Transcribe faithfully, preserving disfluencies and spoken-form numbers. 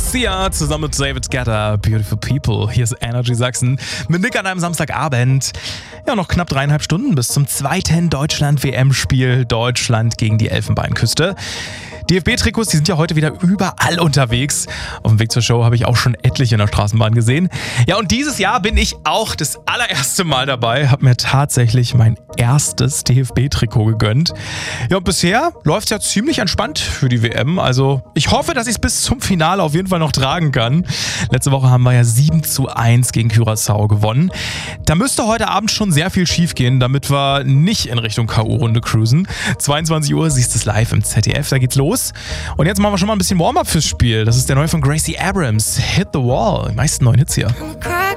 Sia zusammen mit David Guetta, Beautiful People. Hier ist Energy Sachsen mit Nick an einem Samstagabend. Ja, noch knapp dreieinhalb Stunden bis zum zweiten Deutschland-W M-Spiel. Deutschland gegen die Elfenbeinküste. D F B-Trikots, die sind ja heute wieder überall unterwegs. Auf dem Weg zur Show habe ich auch schon etliche in der Straßenbahn gesehen. Ja, und dieses Jahr bin ich auch das allererste Mal dabei, habe mir tatsächlich mein erstes D F B-Trikot gegönnt. Ja, und bisher läuft es ja ziemlich entspannt für die W M. Also ich hoffe, dass ich es bis zum Finale auf jeden Fall noch tragen kann. Letzte Woche haben wir ja sieben zu eins gegen Curaçao gewonnen. Da müsste heute Abend schon sehr viel schief gehen, damit wir nicht in Richtung K O-Runde cruisen. zweiundzwanzig Uhr siehst du es live im Z D F, da geht's los. Und jetzt machen wir schon mal ein bisschen Warm-up fürs Spiel. Das ist der neue von Gracie Abrams, Hit the Wall. Die meisten neuen Hits hier.